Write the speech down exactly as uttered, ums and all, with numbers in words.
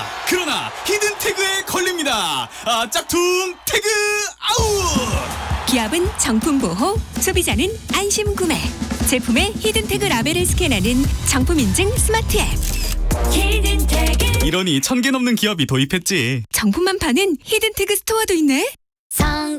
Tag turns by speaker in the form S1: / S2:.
S1: 그러나 히든 태그에 걸립니다. 아, 짝퉁 태그 아웃.
S2: 기업은 정품 보호, 소비자는 안심 구매. 제품의 히든 태그 라벨을 스캔하는 정품 인증 스마트 앱. 히든 태그.
S1: 이러니 천 개 넘는 기업이 도입했지.
S2: 정품만 파는 히든 태그 스토어도 있네.
S3: 성